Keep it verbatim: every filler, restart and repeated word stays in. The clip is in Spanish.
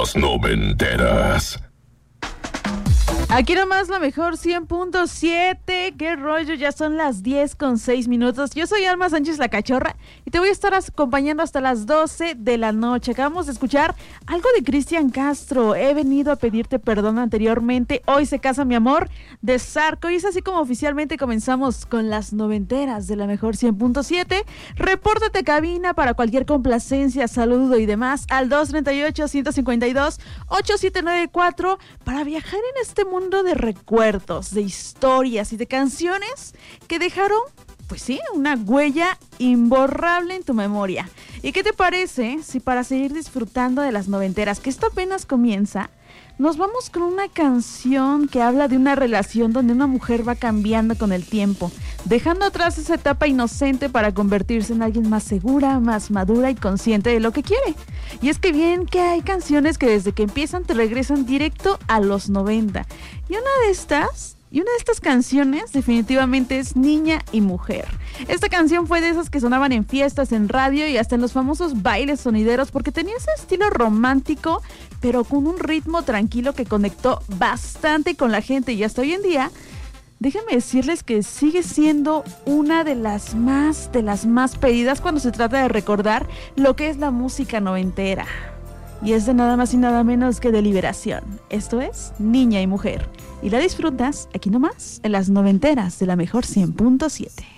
Las noventeras. Aquí nomás la mejor cien punto siete. Qué rollo, ya son las diez con seis minutos. Yo soy Alma Sánchez la Cachorra y te voy a estar acompañando hasta las doce de la noche. Acabamos de escuchar algo de Cristian Castro. He venido a pedirte perdón anteriormente. Hoy se casa mi amor, de Zarco. Y es así como oficialmente comenzamos con las noventeras de la mejor cien punto siete. Repórtate a cabina para cualquier complacencia, saludo y demás al dos treinta y ocho, ciento cincuenta y dos, ochenta y siete noventa y cuatro para viajar en este mundo de recuerdos, de historias y de canciones que dejaron, pues sí, una huella imborrable en tu memoria. ¿Y qué te parece si para seguir disfrutando de las noventeras, que esto apenas comienza, nos vamos con una canción que habla de una relación donde una mujer va cambiando con el tiempo, dejando atrás esa etapa inocente para convertirse en alguien más segura, más madura y consciente de lo que quiere? Y es que bien que hay canciones que desde que empiezan te regresan directo a los noventa. Y una de estas... Y una de estas canciones definitivamente es Niña y Mujer. Esta canción fue de esas que sonaban en fiestas, en radio y hasta en los famosos bailes sonideros porque tenía ese estilo romántico, pero con un ritmo tranquilo que conectó bastante con la gente. Y hasta hoy en día, déjenme decirles que sigue siendo una de las más, de las más pedidas cuando se trata de recordar lo que es la música noventera. Y es de nada más y nada menos que de Liberación. Esto es Niña y Mujer. Y la disfrutas aquí nomás, en las noventeras de la mejor cien punto siete.